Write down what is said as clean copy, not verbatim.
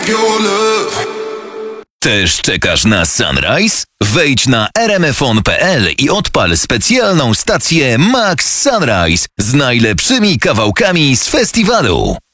your love. Też czekasz na Sunrise? Wejdź na rmfon.pl i odpal specjalną stację Max Sunrise z najlepszymi kawałkami z festiwalu.